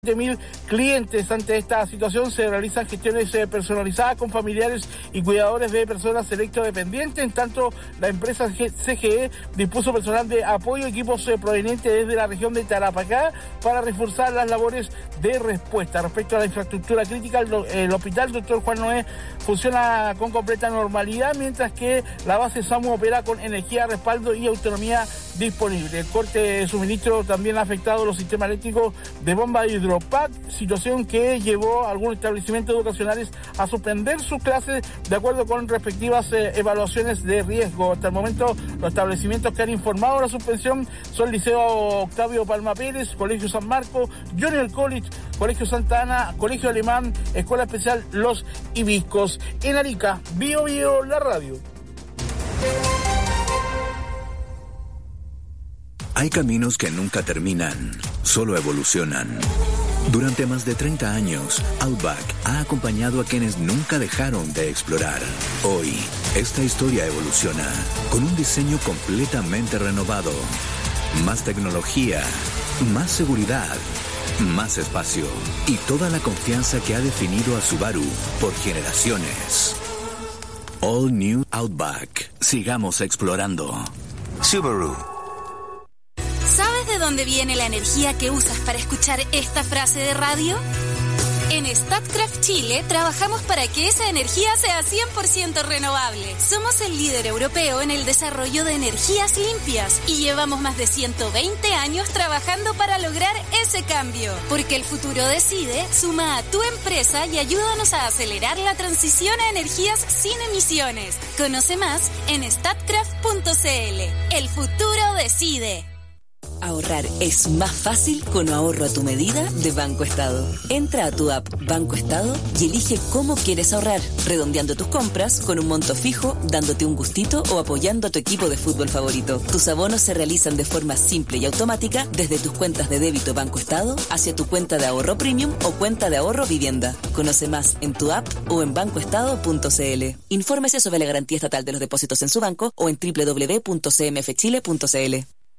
1.000 clientes. Ante esta situación se realizan gestiones personalizadas con familiares y cuidadores de personas electrodependientes. En tanto, la empresa CGE dispuso personal de apoyo, equipos provenientes desde la región de Tarapacá para reforzar las labores de respuesta. Respecto a la infraestructura crítica, el hospital Dr. Juan Noé funciona con completa normalidad, mientras que la base SAMU opera con energía, respaldo y autonomía disponible. El corte de suministro también ha afectado los sistemas eléctricos de bomba de Hidropac, situación que llevó a algunos establecimientos educacionales a suspender sus clases de acuerdo con respectivas evaluaciones de riesgo. Hasta el momento, los establecimientos que han informado la suspensión son Liceo Octavio Palma Pérez, Colegio San Marcos, Junior College, Colegio Santa Ana, Colegio Alemán, Escuela Especial Los Hibiscos. En Arica, Bio Bio, la radio. Hay caminos que nunca terminan, solo evolucionan. Durante más de 30 años, Outback ha acompañado a quienes nunca dejaron de explorar. Hoy, esta historia evoluciona con un diseño completamente renovado. Más tecnología, más seguridad, más espacio y toda la confianza que ha definido a Subaru por generaciones. All New Outback. Sigamos explorando. Subaru. ¿Sabes de dónde viene la energía que usas para escuchar esta frase de radio? En Statkraft Chile trabajamos para que esa energía sea 100% renovable. Somos el líder europeo en el desarrollo de energías limpias y llevamos más de 120 años trabajando para lograr ese cambio. Porque el futuro decide, suma a tu empresa y ayúdanos a acelerar la transición a energías sin emisiones. Conoce más en statkraft.cl. El futuro decide. Ahorrar es más fácil con ahorro a tu medida de Banco Estado. Entra a tu app Banco Estado y elige cómo quieres ahorrar, redondeando tus compras con un monto fijo, dándote un gustito o apoyando a tu equipo de fútbol favorito. Tus abonos se realizan de forma simple y automática desde tus cuentas de débito Banco Estado hacia tu cuenta de ahorro premium o cuenta de ahorro vivienda. Conoce más en tu app o en bancoestado.cl. Infórmese sobre la garantía estatal de los depósitos en su banco o en www.cmfchile.cl.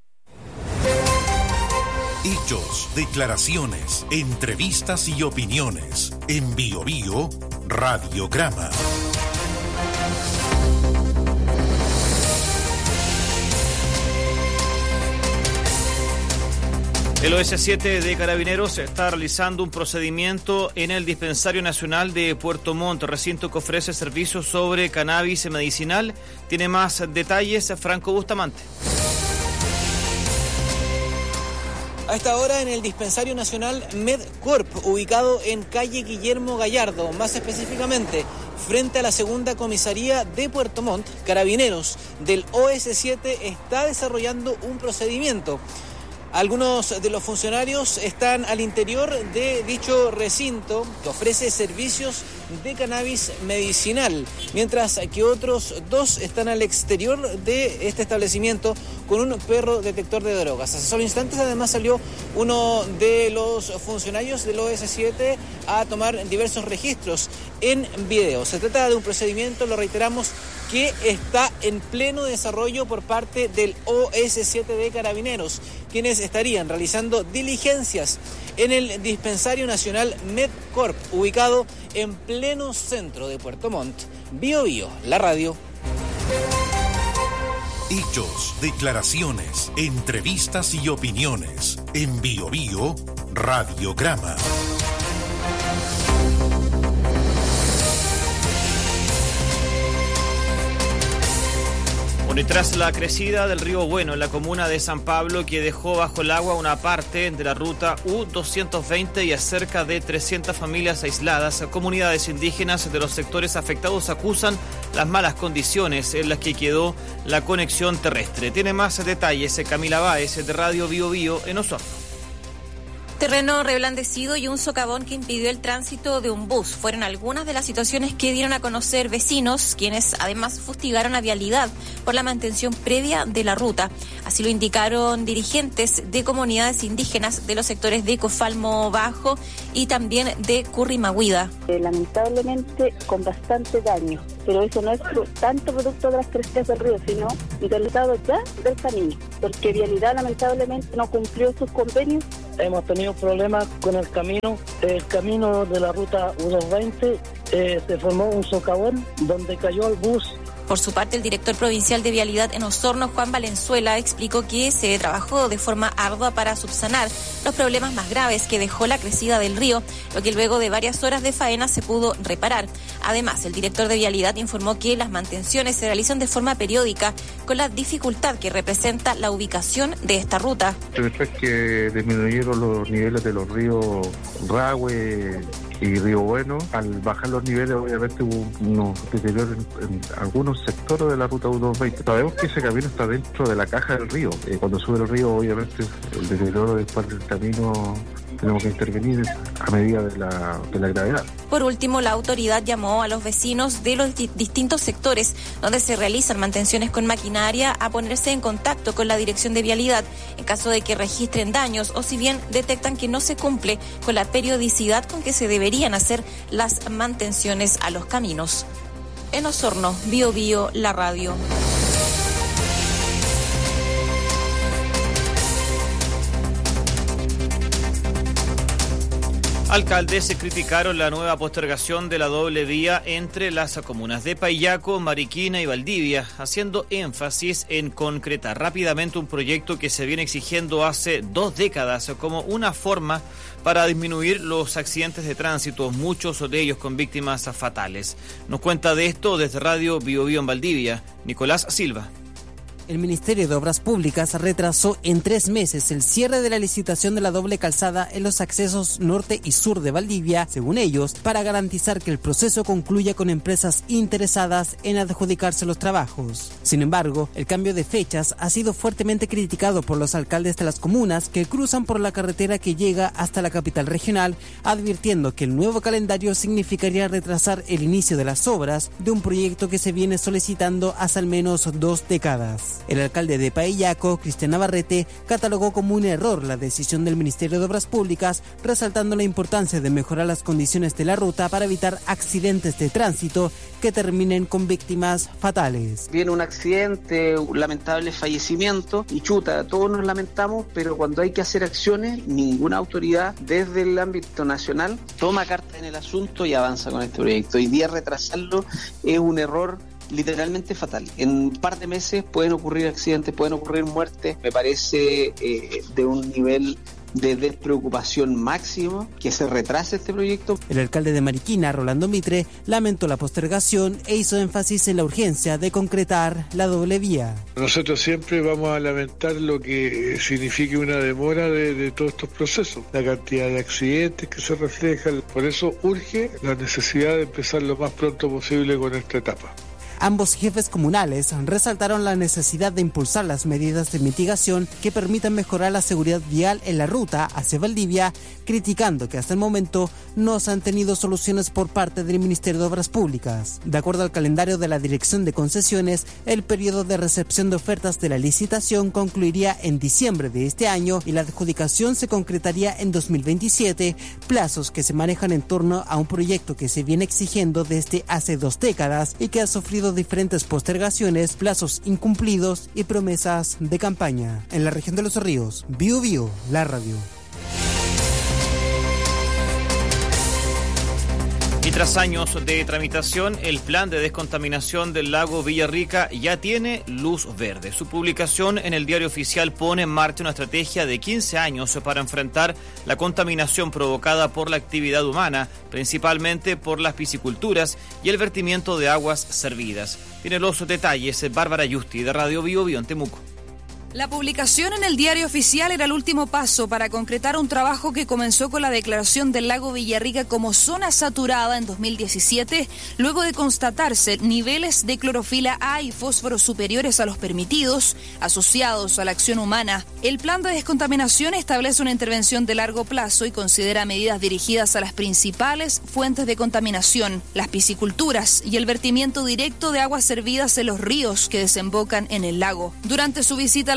Hechos, declaraciones, entrevistas y opiniones. En Bio Bio, Radiograma. El OS7 de Carabineros está realizando un procedimiento en el Dispensario Nacional de Puerto Montt, recinto que ofrece servicios sobre cannabis medicinal. Tiene más detalles Franco Bustamante. A esta hora en el Dispensario Nacional MedCorp, ubicado en calle Guillermo Gallardo, más específicamente frente a la segunda comisaría de Puerto Montt, Carabineros del OS7 está desarrollando un procedimiento. Algunos de los funcionarios están al interior de dicho recinto que ofrece servicios de cannabis medicinal, mientras que otros dos están al exterior de este establecimiento con un perro detector de drogas. Hace solo instantes además salió uno de los funcionarios del OS7 a tomar diversos registros en video. Se trata de un procedimiento, lo reiteramos, que está en pleno desarrollo por parte del OS7 de Carabineros, quienes estarían realizando diligencias en el Dispensario Nacional MedCorp, ubicado en pleno centro de Puerto Montt. Bio Bio, la radio. Hechos, declaraciones, entrevistas y opiniones. En Bio Bio, Radiograma. Y tras la crecida del río Bueno en la comuna de San Pablo, que dejó bajo el agua una parte de la ruta U220 y a cerca de 300 familias aisladas, comunidades indígenas de los sectores afectados acusan las malas condiciones en las que quedó la conexión terrestre. Tiene más detalles Camila Báez de Radio Bio Bio en Osorno. Terreno reblandecido y un socavón que impidió el tránsito de un bus fueron algunas de las situaciones que dieron a conocer vecinos, quienes además fustigaron a Vialidad por la mantención previa de la ruta. Así lo indicaron dirigentes de comunidades indígenas de los sectores de Cofalmo Bajo y también de Currimahuida. Lamentablemente con bastante daño, pero eso no es tanto producto de las crecidas del río, sino del estado ya del camino, porque Vialidad lamentablemente no cumplió sus convenios hemos tenido problemas con el camino. El camino de la ruta U220 se formó un socavón donde cayó el bus. Por su parte, el director provincial de Vialidad en Osorno, Juan Valenzuela, explicó que se trabajó de forma ardua para subsanar los problemas más graves que dejó la crecida del río, lo que luego de varias horas de faena se pudo reparar. Además, el director de Vialidad informó que las mantenciones se realizan de forma periódica, con la dificultad que representa la ubicación de esta ruta. Después que disminuyeron los niveles de los ríos Rahue y Río Bueno, al bajar los niveles obviamente hubo unos deterioros en algunos sectores de la ruta U220. Sabemos que ese camino está dentro de la caja del río. Cuando sube el río obviamente el deterioro después del camino tenemos que intervenir a medida de la gravedad. Por último, la autoridad llamó a los vecinos de los distintos sectores donde se realizan mantenciones con maquinaria a ponerse en contacto con la Dirección de Vialidad en caso de que registren daños o si bien detectan que no se cumple con la periodicidad con que se deberían hacer las mantenciones a los caminos. En Osorno, Bio Bio, la radio. Alcaldes criticaron la nueva postergación de la doble vía entre las comunas de Paillaco, Mariquina y Valdivia, haciendo énfasis en concretar rápidamente un proyecto que se viene exigiendo hace 2 décadas como una forma para disminuir los accidentes de tránsito, muchos de ellos con víctimas fatales. Nos cuenta de esto desde Radio Bio Bio en Valdivia, Nicolás Silva. El Ministerio de Obras Públicas retrasó en 3 meses el cierre de la licitación de la doble calzada en los accesos norte y sur de Valdivia, según ellos, para garantizar que el proceso concluya con empresas interesadas en adjudicarse los trabajos. Sin embargo, el cambio de fechas ha sido fuertemente criticado por los alcaldes de las comunas que cruzan por la carretera que llega hasta la capital regional, advirtiendo que el nuevo calendario significaría retrasar el inicio de las obras de un proyecto que se viene solicitando hace al menos 2 décadas. El alcalde de Paillaco, Cristian Navarrete, catalogó como un error la decisión del Ministerio de Obras Públicas, resaltando la importancia de mejorar las condiciones de la ruta para evitar accidentes de tránsito que terminen con víctimas fatales. Viene un accidente, un lamentable fallecimiento y chuta, todos nos lamentamos, pero cuando hay que hacer acciones, ninguna autoridad desde el ámbito nacional toma carta en el asunto y avanza con este proyecto. Hoy día retrasarlo es un error literalmente fatal. En un par de meses pueden ocurrir accidentes, pueden ocurrir muertes. Me parece de un nivel de despreocupación máximo que se retrase este proyecto. El alcalde de Mariquina, Rolando Mitre, lamentó la postergación e hizo énfasis en la urgencia de concretar la doble vía. Nosotros siempre vamos a lamentar lo que signifique una demora de todos estos procesos, la cantidad de accidentes que se reflejan. Por eso urge la necesidad de empezar lo más pronto posible con esta etapa. Ambos jefes comunales resaltaron la necesidad de impulsar las medidas de mitigación que permitan mejorar la seguridad vial en la ruta hacia Valdivia, criticando que hasta el momento no se han tenido soluciones por parte del Ministerio de Obras Públicas. De acuerdo al calendario de la Dirección de Concesiones, el periodo de recepción de ofertas de la licitación concluiría en diciembre de este año y la adjudicación se concretaría en 2027, plazos que se manejan en torno a un proyecto que se viene exigiendo desde hace 2 décadas y que ha sufrido diferentes postergaciones, plazos incumplidos y promesas de campaña. En la región de Los Ríos, Bio Bio, la radio. Y tras años de tramitación, el plan de descontaminación del lago Villarrica ya tiene luz verde. Su publicación en el Diario Oficial pone en marcha una estrategia de 15 años para enfrentar la contaminación provocada por la actividad humana, principalmente por las pisciculturas y el vertimiento de aguas servidas. Tiene los detalles Bárbara Yusti de Radio Bio Bio en Temuco. La publicación en el Diario Oficial era el último paso para concretar un trabajo que comenzó con la declaración del lago Villarrica como zona saturada en 2017, luego de constatarse niveles de clorofila A y fósforo superiores a los permitidos, asociados a la acción humana. El plan de descontaminación establece una intervención de largo plazo y considera medidas dirigidas a las principales fuentes de contaminación, las pisciculturas y el vertimiento directo de aguas servidas en los ríos que desembocan en el lago. Durante su visita a la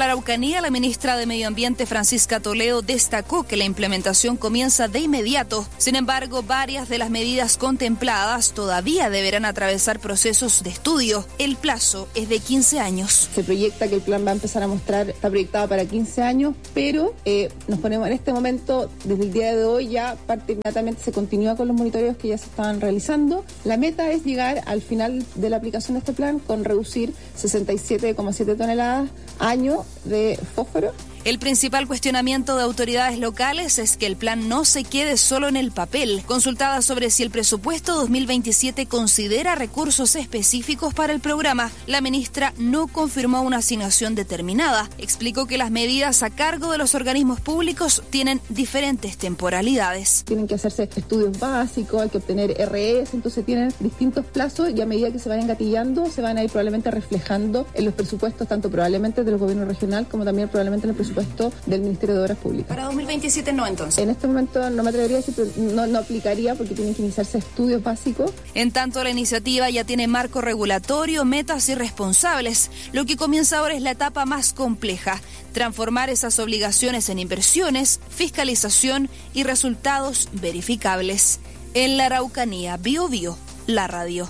la Araucanía, la ministra de Medio Ambiente, Francisca Toledo, destacó que la implementación comienza de inmediato. Sin embargo, varias de las medidas contempladas todavía deberán atravesar procesos de estudio. El plazo es de 15 años. Se proyecta que el plan va a empezar a mostrar, está proyectado para 15 años, pero nos ponemos en este momento, desde el día de hoy ya parte inmediatamente, se continúa con los monitoreos que ya se estaban realizando. La meta es llegar al final de la aplicación de este plan con reducir 67,7 toneladas año de fósforo. El principal cuestionamiento de autoridades locales es que el plan no se quede solo en el papel. Consultada sobre si el presupuesto 2027 considera recursos específicos para el programa, la ministra no confirmó una asignación determinada. Explicó que las medidas a cargo de los organismos públicos tienen diferentes temporalidades. Tienen que hacerse estudios básicos, hay que obtener RS, entonces tienen distintos plazos y a medida que se van engatillando se van a ir probablemente reflejando en los presupuestos, tanto probablemente de los gobiernos regional como también probablemente en el presupuesto del Ministerio de Obras Públicas. ¿Para 2027 no, entonces? En este momento no me atrevería a decir, pero no aplicaría porque tienen que iniciarse estudios básicos. En tanto, la iniciativa ya tiene marco regulatorio, metas y responsables. Lo que comienza ahora es la etapa más compleja: transformar esas obligaciones en inversiones, fiscalización y resultados verificables. En la Araucanía, Bio Bio, la radio.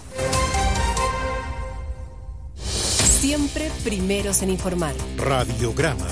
Siempre primeros en informar. Radiograma.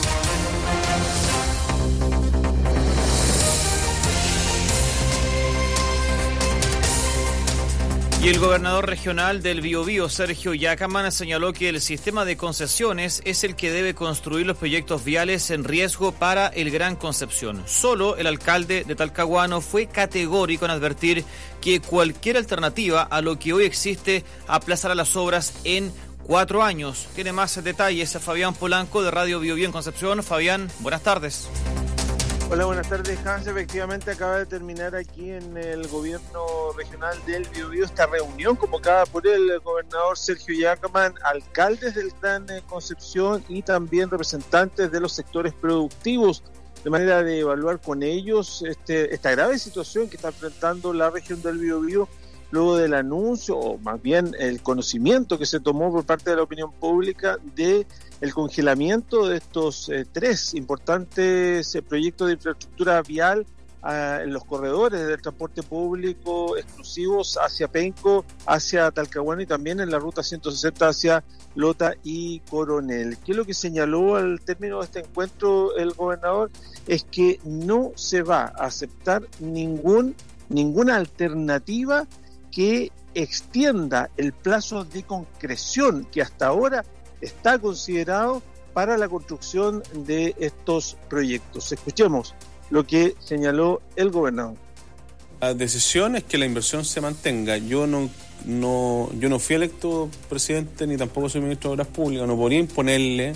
Y el gobernador regional del Biobío, Sergio Yacaman, señaló que el sistema de concesiones es el que debe construir los proyectos viales en riesgo para el Gran Concepción. Solo el alcalde de Talcahuano fue categórico en advertir que cualquier alternativa a lo que hoy existe aplazará las obras en 4 años. Tiene más detalles Fabián Polanco de Radio Biobío en Concepción. Fabián, buenas tardes. Hola, buenas tardes, Hans. Efectivamente, acaba de terminar aquí en el gobierno regional del Biobío esta reunión convocada por el gobernador Sergio Yacaman, alcaldes del Gran Concepción y también representantes de los sectores productivos, de manera de evaluar con ellos esta grave situación que está enfrentando la región del Biobío luego del anuncio, o más bien el conocimiento que se tomó por parte de la opinión pública de el congelamiento de estos 3 importantes proyectos de infraestructura vial en los corredores del transporte público exclusivos hacia Penco, hacia Talcahuano y también en la ruta 160 hacia Lota y Coronel. ¿Qué es lo que señaló al término de este encuentro el gobernador? Es que no se va a aceptar ninguna alternativa que extienda el plazo de concreción que hasta ahora está considerado para la construcción de estos proyectos. Escuchemos lo que señaló el gobernador. La decisión es que la inversión se mantenga. Yo no fui electo presidente ni tampoco soy ministro de Obras Públicas, no podría imponerle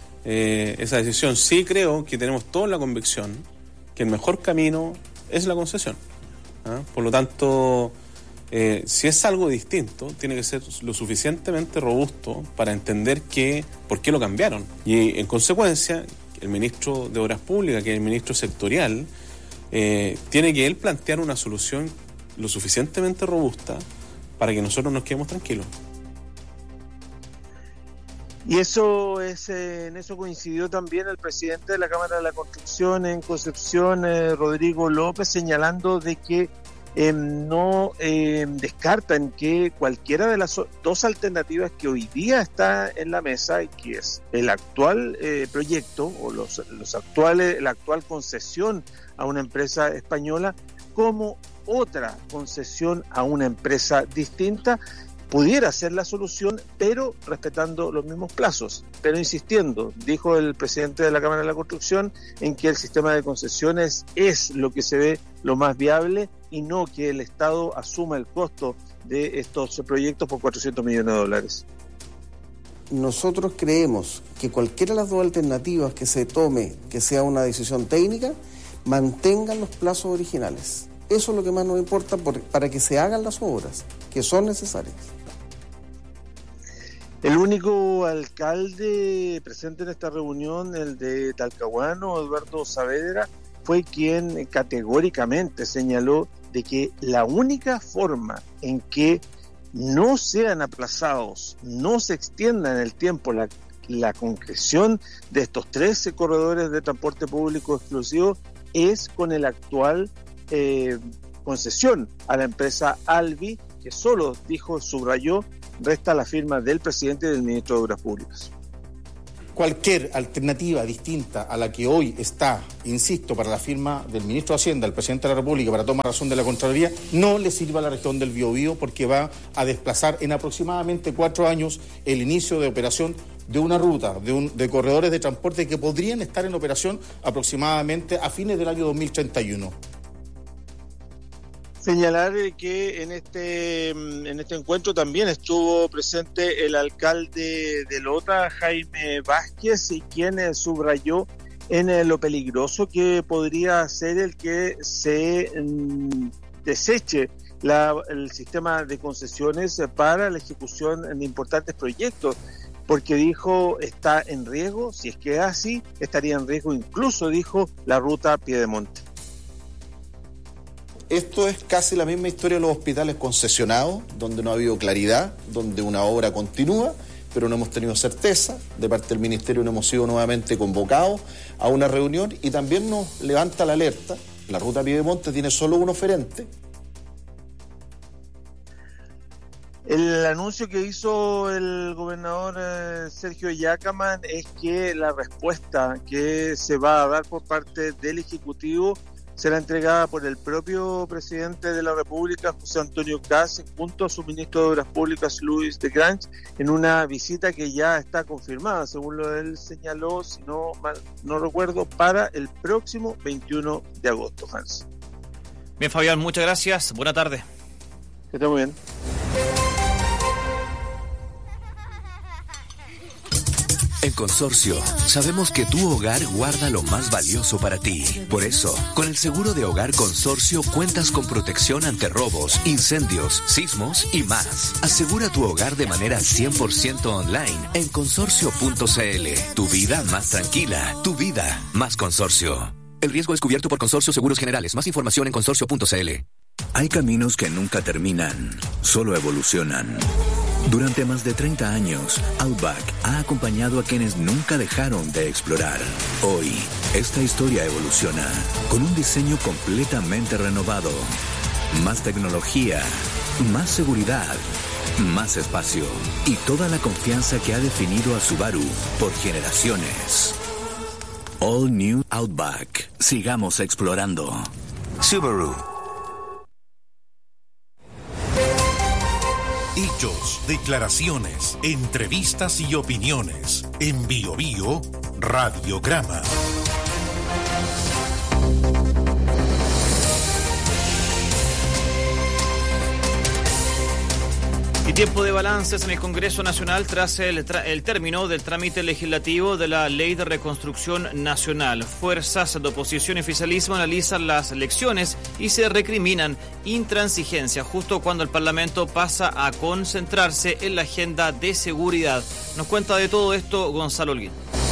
esa decisión. Sí creo que tenemos toda la convicción que el mejor camino es la concesión. Por lo tanto, si es algo distinto, tiene que ser lo suficientemente robusto para entender por qué lo cambiaron. Y en consecuencia, el ministro de Obras Públicas, que es el ministro sectorial, tiene que él plantear una solución lo suficientemente robusta para que nosotros nos quedemos tranquilos. Y en eso coincidió también el presidente de la Cámara de la Construcción en Concepción, Rodrigo López, señalando de que no descartan que cualquiera de las 2 alternativas que hoy día está en la mesa, y que es el actual proyecto o la actual concesión a una empresa española, como otra concesión a una empresa distinta, pudiera ser la solución, pero respetando los mismos plazos, pero insistiendo, dijo el presidente de la Cámara de la Construcción, en que el sistema de concesiones es lo que se ve lo más viable y no que el Estado asuma el costo de estos proyectos por $400 millones. Nosotros creemos que cualquiera de las 2 alternativas que se tome, que sea una decisión técnica, mantengan los plazos originales. Eso es lo que más nos importa para que se hagan las obras que son necesarias. El único alcalde presente en esta reunión, el de Talcahuano, Eduardo Saavedra, fue quien categóricamente señaló de que la única forma en que no sean aplazados, no se extienda en el tiempo la concreción de estos 13 corredores de transporte público exclusivo es con el actual concesión a la empresa Alvi, que solo, subrayó, resta la firma del presidente y del ministro de Obras Públicas. Cualquier alternativa distinta a la que hoy está, insisto, para la firma del ministro de Hacienda, el presidente de la República, para tomar razón de la Contraloría, no le sirve a la región del Biobío, porque va a desplazar en aproximadamente 4 años el inicio de operación de una ruta, de corredores de transporte que podrían estar en operación aproximadamente a fines del año 2031. Señalar que en este encuentro también estuvo presente el alcalde de Lota, Jaime Vázquez, y quien subrayó en lo peligroso que podría ser el que se deseche el sistema de concesiones para la ejecución de importantes proyectos, porque dijo está en riesgo, si es que es así, estaría en riesgo incluso, dijo, la ruta Piedemonte. Esto es casi la misma historia de los hospitales concesionados, donde no ha habido claridad, donde una obra continúa, pero no hemos tenido certeza. De parte del Ministerio no hemos sido nuevamente convocados a una reunión y también nos levanta la alerta. La ruta Piedemonte tiene solo un oferente. El anuncio que hizo el gobernador Sergio Yacaman es que la respuesta que se va a dar por parte del Ejecutivo será entregada por el propio presidente de la República, José Antonio Kast, junto a su ministro de Obras Públicas, Luis de Grange, en una visita que ya está confirmada, según lo él señaló, si no recuerdo, para el próximo 21 de agosto, Hans. Bien, Fabián, muchas gracias. Buena tarde. Que esté muy bien. En Consorcio, sabemos que tu hogar guarda lo más valioso para ti. Por eso, con el seguro de hogar Consorcio cuentas con protección ante robos, incendios, sismos y más. Asegura tu hogar de manera 100% online en consorcio.cl. Tu vida más tranquila, tu vida más Consorcio. El riesgo es cubierto por Consorcio Seguros Generales. Más información en consorcio.cl. Hay caminos que nunca terminan, solo evolucionan. Durante más de 30 años, Outback ha acompañado a quienes nunca dejaron de explorar. Hoy, esta historia evoluciona con un diseño completamente renovado. Más tecnología, más seguridad, más espacio y toda la confianza que ha definido a Subaru por generaciones. All New Outback. Sigamos explorando. Subaru. Hechos, declaraciones, entrevistas y opiniones. En BioBio, Radiograma. Y tiempo de balances en el Congreso Nacional tras el término del trámite legislativo de la Ley de Reconstrucción Nacional. Fuerzas de oposición y oficialismo analizan las elecciones y se recriminan intransigencia justo cuando el Parlamento pasa a concentrarse en la agenda de seguridad. Nos cuenta de todo esto Gonzalo Holguín.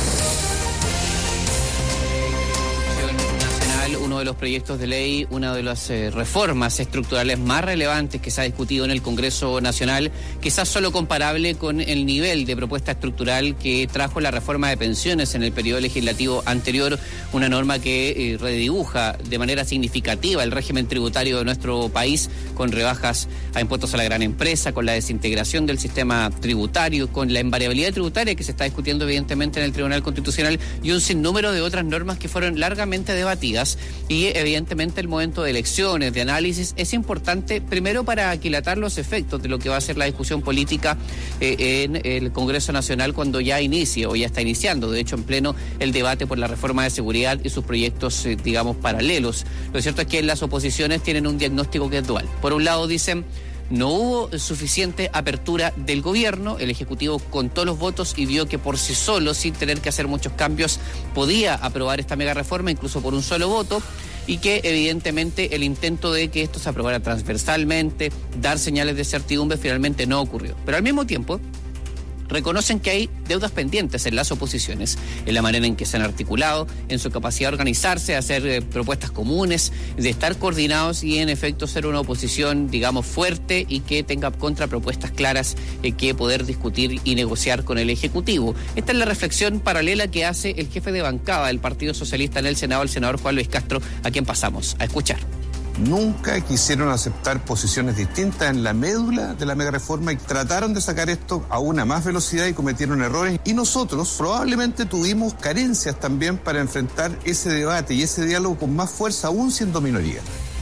Uno de los proyectos de ley, una de las reformas estructurales más relevantes que se ha discutido en el Congreso Nacional, quizás solo comparable con el nivel de propuesta estructural que trajo la reforma de pensiones en el periodo legislativo anterior, una norma que redibuja de manera significativa el régimen tributario de nuestro país, con rebajas a impuestos a la gran empresa, con la desintegración del sistema tributario, con la invariabilidad tributaria que se está discutiendo evidentemente en el Tribunal Constitucional y un sinnúmero de otras normas que fueron largamente debatidas. Y evidentemente el momento de elecciones, de análisis, es importante primero para aquilatar los efectos de lo que va a ser la discusión política en el Congreso Nacional cuando ya inicie o ya está iniciando, de hecho en pleno, el debate por la reforma de seguridad y sus proyectos, digamos, paralelos. Lo cierto es que las oposiciones tienen un diagnóstico que es dual. Por un lado dicen: no hubo suficiente apertura del gobierno, el Ejecutivo contó los votos y vio que por sí solo, sin tener que hacer muchos cambios, podía aprobar esta mega reforma, incluso por un solo voto, y que evidentemente el intento de que esto se aprobara transversalmente, dar señales de certidumbre, finalmente no ocurrió. Pero al mismo tiempo, reconocen que hay deudas pendientes en las oposiciones, en la manera en que se han articulado, en su capacidad de organizarse, de hacer propuestas comunes, de estar coordinados y en efecto ser una oposición, digamos, fuerte y que tenga contrapropuestas claras que poder discutir y negociar con el Ejecutivo. Esta es la reflexión paralela que hace el jefe de bancada del Partido Socialista en el Senado, el senador Juan Luis Castro, a quien pasamos a escuchar. Nunca quisieron aceptar posiciones distintas en la médula de la megareforma y trataron de sacar esto a una más velocidad y cometieron errores. Y nosotros probablemente tuvimos carencias también para enfrentar ese debate y ese diálogo con más fuerza, aún siendo minoría.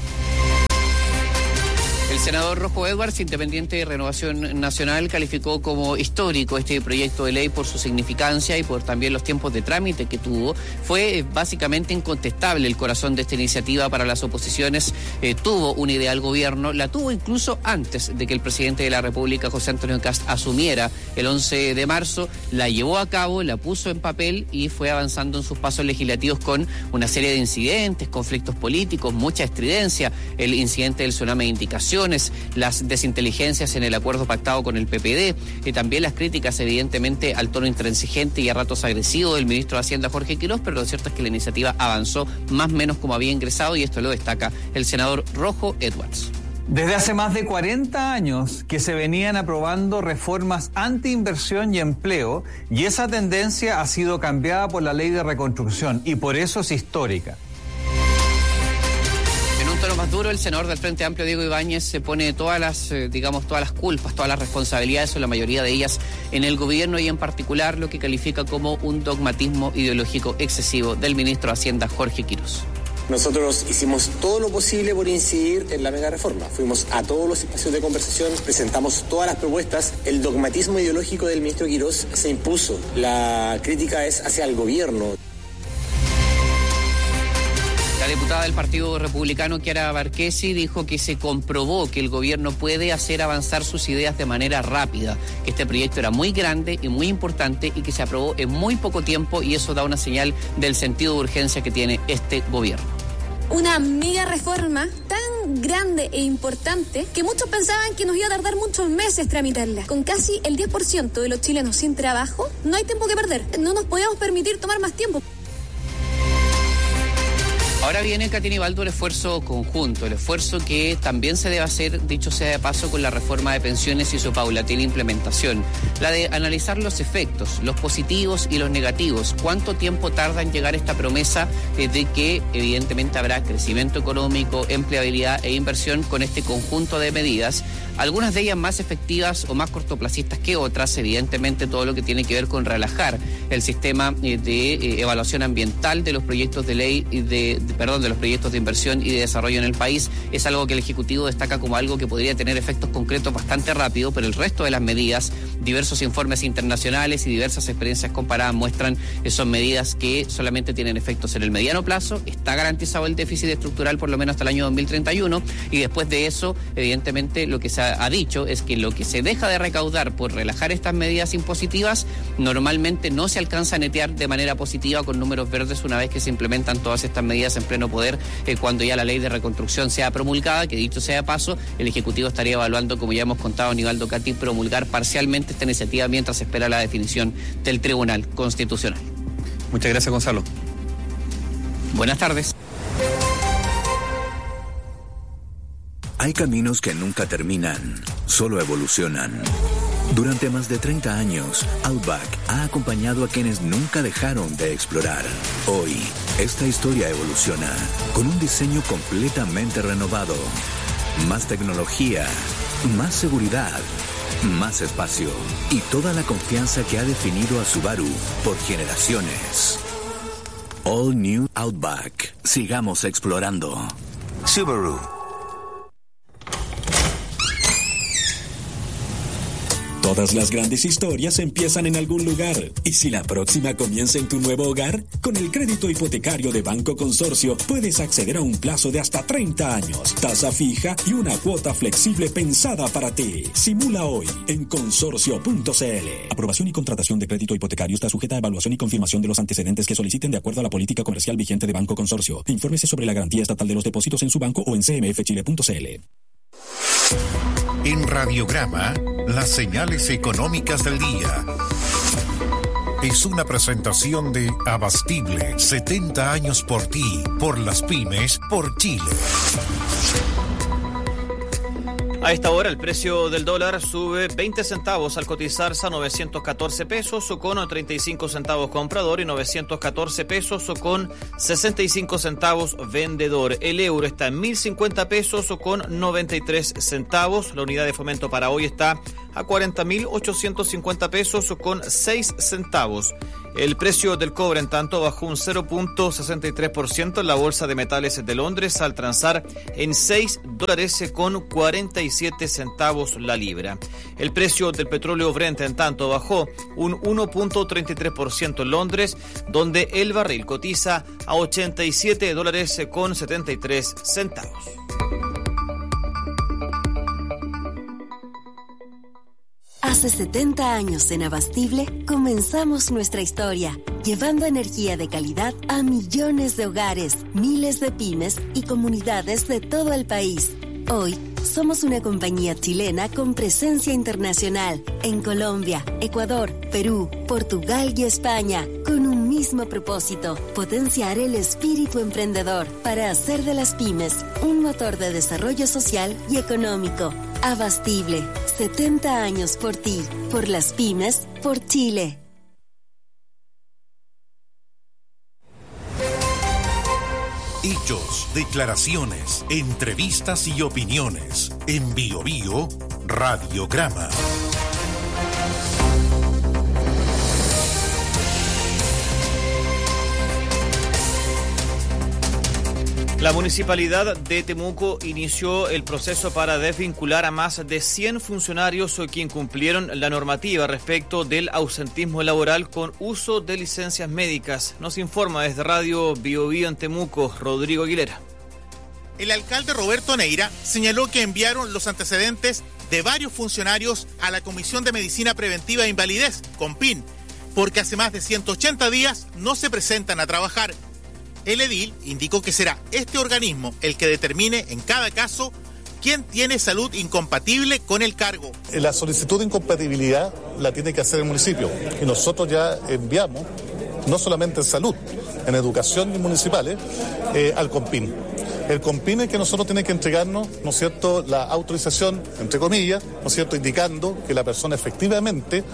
El senador Rojo Edwards, independiente de Renovación Nacional, calificó como histórico este proyecto de ley por su significancia y por también los tiempos de trámite que tuvo. Fue básicamente incontestable el corazón de esta iniciativa para las oposiciones. Tuvo una idea al gobierno, la tuvo incluso antes de que el presidente de la República, José Antonio Kast, asumiera el 11 de marzo, la llevó a cabo, la puso en papel y fue avanzando en sus pasos legislativos con una serie de incidentes, conflictos políticos, mucha estridencia, el incidente del tsunami de indicación, las desinteligencias en el acuerdo pactado con el PPD y también las críticas evidentemente al tono intransigente y a ratos agresivo del ministro de Hacienda Jorge Quiroz, pero lo cierto es que la iniciativa avanzó más o menos como había ingresado y esto lo destaca el senador Rojo Edwards. Desde hace más de 40 años que se venían aprobando reformas anti-inversión y empleo y esa tendencia ha sido cambiada por la ley de reconstrucción y por eso es histórica. Tono más duro, el senador del Frente Amplio, Diego Ibáñez, se pone todas las culpas, todas las responsabilidades, o la mayoría de ellas, en el gobierno y en particular lo que califica como un dogmatismo ideológico excesivo del ministro de Hacienda, Jorge Quiroz. Nosotros hicimos todo lo posible por incidir en la mega reforma. Fuimos a todos los espacios de conversación, presentamos todas las propuestas. El dogmatismo ideológico del ministro Quiroz se impuso. La crítica es hacia el gobierno. La diputada del Partido Republicano, Chiara Marchesi, dijo que se comprobó que el gobierno puede hacer avanzar sus ideas de manera rápida, que este proyecto era muy grande y muy importante y que se aprobó en muy poco tiempo y eso da una señal del sentido de urgencia que tiene este gobierno. Una mega reforma tan grande e importante que muchos pensaban que nos iba a tardar muchos meses tramitarla. Con casi el 10% de los chilenos sin trabajo, no hay tiempo que perder. No nos podemos permitir tomar más tiempo. Ahora viene, Katina y Baldo, el esfuerzo conjunto, el esfuerzo que también se debe hacer, dicho sea de paso, con la reforma de pensiones y su paulatina implementación. La de analizar los efectos, los positivos y los negativos. ¿Cuánto tiempo tarda en llegar esta promesa de que evidentemente habrá crecimiento económico, empleabilidad e inversión con este conjunto de medidas? Algunas de ellas más efectivas o más cortoplacistas que otras, evidentemente todo lo que tiene que ver con relajar el sistema de evaluación ambiental de los proyectos de ley, de los proyectos de inversión y de desarrollo en el país, es algo que el Ejecutivo destaca como algo que podría tener efectos concretos bastante rápido, pero el resto de las medidas, diversos informes internacionales y diversas experiencias comparadas muestran que son medidas que solamente tienen efectos en el mediano plazo, está garantizado el déficit estructural por lo menos hasta el año 2031 y después de eso, evidentemente, lo que se ha dicho es que lo que se deja de recaudar por relajar estas medidas impositivas normalmente no se alcanza a netear de manera positiva con números verdes una vez que se implementan todas estas medidas en pleno poder cuando ya la ley de reconstrucción sea promulgada, que dicho sea de paso, el Ejecutivo estaría evaluando, como ya hemos contado, Nivaldo Cati, promulgar parcialmente esta iniciativa mientras se espera la definición del Tribunal Constitucional. Muchas gracias, Gonzalo. Buenas tardes. Hay caminos que nunca terminan, solo evolucionan. Durante más de 30 años, Outback ha acompañado a quienes nunca dejaron de explorar. Hoy, esta historia evoluciona con un diseño completamente renovado. Más tecnología, más seguridad, más espacio y toda la confianza que ha definido a Subaru por generaciones. All New Outback. Sigamos explorando. Subaru. Todas las grandes historias empiezan en algún lugar. ¿Y si la próxima comienza en tu nuevo hogar? Con el crédito hipotecario de Banco Consorcio puedes acceder a un plazo de hasta 30 años, tasa fija y una cuota flexible pensada para ti. Simula hoy en consorcio.cl. Aprobación y contratación de crédito hipotecario está sujeta a evaluación y confirmación de los antecedentes que soliciten de acuerdo a la política comercial vigente de Banco Consorcio. Infórmese sobre la garantía estatal de los depósitos en su banco o en cmfchile.cl. En Radiograma, las señales económicas del día. Es una presentación de Abastible, 70 años por ti, por las pymes, por Chile. A esta hora el precio del dólar sube 20 centavos al cotizarse a 914 pesos con 35 centavos comprador y 914 pesos con 65 centavos vendedor. El euro está en 1.050 pesos con 93 centavos. La unidad de fomento para hoy está a 40.850 pesos con 6 centavos. El precio del cobre, en tanto, bajó un 0.63% en la Bolsa de Metales de Londres al transar en $6 con 47 centavos la libra. El precio del petróleo Brent, en tanto, bajó un 1.33% en Londres, donde el barril cotiza a $87 con 73 centavos. Hace 70 años en Abastible comenzamos nuestra historia, llevando energía de calidad a millones de hogares, miles de pymes y comunidades de todo el país. Hoy somos una compañía chilena con presencia internacional en Colombia, Ecuador, Perú, Portugal y España, con un mismo propósito: potenciar el espíritu emprendedor para hacer de las pymes un motor de desarrollo social y económico. Abastible, 70 años por ti, por las pymes, por Chile. Hechos, declaraciones, entrevistas y opiniones. En BioBio, Radiograma. La Municipalidad de Temuco inició el proceso para desvincular a más de 100 funcionarios que incumplieron la normativa respecto del ausentismo laboral con uso de licencias médicas. Nos informa desde Radio BioBio en Temuco, Rodrigo Aguilera. El alcalde Roberto Neira señaló que enviaron los antecedentes de varios funcionarios a la Comisión de Medicina Preventiva e Invalidez, COMPIN, porque hace más de 180 días no se presentan a trabajar. El edil indicó que será este organismo el que determine en cada caso quién tiene salud incompatible con el cargo. La solicitud de incompatibilidad la tiene que hacer el municipio y nosotros ya enviamos, no solamente en salud, en educación y municipales, al COMPIN. El COMPIN es que nosotros tiene que entregarnos, ¿no es cierto?, la autorización, entre comillas, ¿no es cierto?, indicando que la persona efectivamente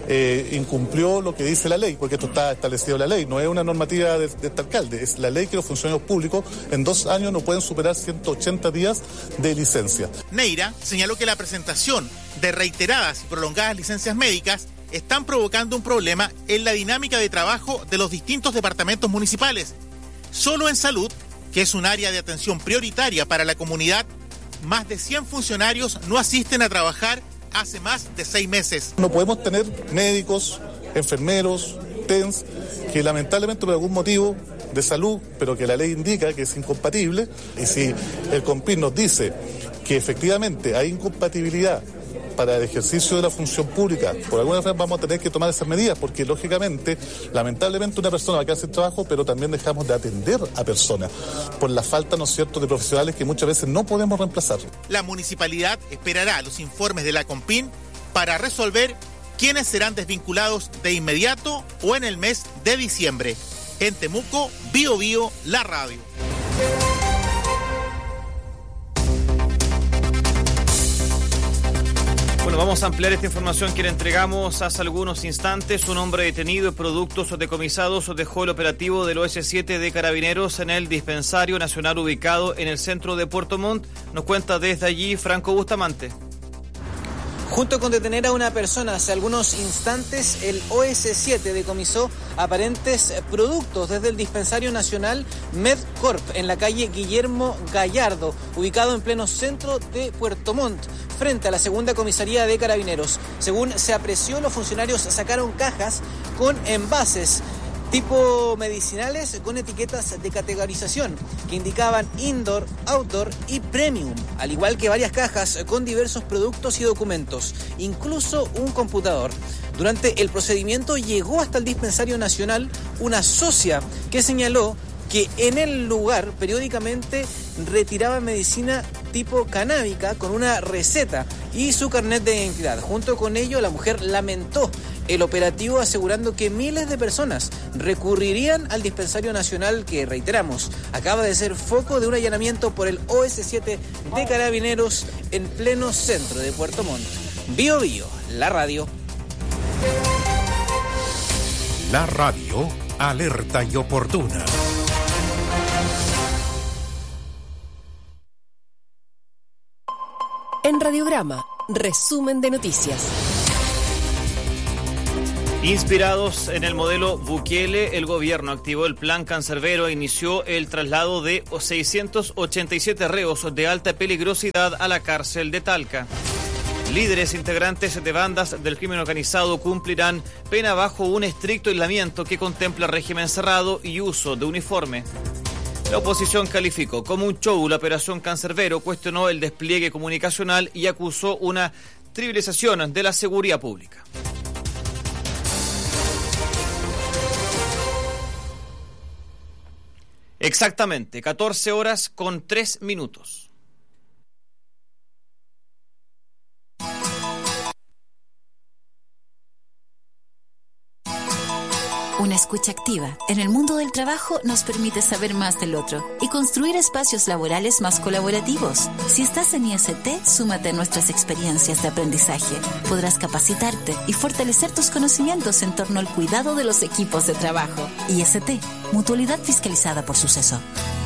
incumplió lo que dice la ley, porque esto está establecido en la ley, no es una normativa de este alcalde, es la ley que los funcionarios públicos en 2 años no pueden superar 180 días de licencia. Neira señaló que la presentación de reiteradas y prolongadas licencias médicas están provocando un problema en la dinámica de trabajo de los distintos departamentos municipales. Solo en salud, que es un área de atención prioritaria para la comunidad, más de 100 funcionarios no asisten a trabajar hace más de 6 meses. No podemos tener médicos, enfermeros, TENS, que lamentablemente por algún motivo de salud, pero que la ley indica que es incompatible, y si el COMPIN nos dice que efectivamente hay incompatibilidad para el ejercicio de la función pública, por alguna forma vamos a tener que tomar esas medidas, porque lógicamente, lamentablemente una persona va a quedar sin trabajo, pero también dejamos de atender a personas por la falta, ¿no es cierto?, de profesionales que muchas veces no podemos reemplazar. La municipalidad esperará los informes de la COMPIN para resolver quiénes serán desvinculados de inmediato o en el mes de diciembre. En Temuco, BioBio, la radio. Bueno, vamos a ampliar esta información que le entregamos hace algunos instantes. Un hombre detenido y productos decomisados dejó el operativo del OS7 de Carabineros en el dispensario nacional ubicado en el centro de Puerto Montt. Nos cuenta desde allí Franco Bustamante. Junto con detener a una persona hace algunos instantes, el OS7 decomisó aparentes productos desde el dispensario nacional MedCorp en la calle Guillermo Gallardo, ubicado en pleno centro de Puerto Montt, frente a la segunda comisaría de Carabineros. Según se apreció, los funcionarios sacaron cajas con envases tipo medicinales con etiquetas de categorización que indicaban indoor, outdoor y premium, al igual que varias cajas con diversos productos y documentos, incluso un computador. Durante el procedimiento llegó hasta el dispensario nacional una socia que señaló que en el lugar periódicamente retiraban medicina tipo canábica con una receta y su carnet de identidad. Junto con ello, la mujer lamentó el operativo, asegurando que miles de personas recurrirían al dispensario nacional que, reiteramos, acaba de ser foco de un allanamiento por el OS7 de Carabineros en pleno centro de Puerto Montt. Bio Bio, la radio. La radio, alerta y oportuna. En Radiograma, resumen de noticias. Inspirados en el modelo Bukele, el gobierno activó el plan Cancerbero e inició el traslado de 687 reos de alta peligrosidad a la cárcel de Talca. Líderes integrantes de bandas del crimen organizado cumplirán pena bajo un estricto aislamiento que contempla régimen cerrado y uso de uniforme. La oposición calificó como un show la operación Cancerbero, cuestionó el despliegue comunicacional y acusó una trivialización de la seguridad pública. Exactamente, 14 horas con 3 minutos. Una escucha activa en el mundo del trabajo nos permite saber más del otro y construir espacios laborales más colaborativos. Si estás en IST, súmate a nuestras experiencias de aprendizaje. Podrás capacitarte y fortalecer tus conocimientos en torno al cuidado de los equipos de trabajo. IST, Mutualidad fiscalizada por Suceso.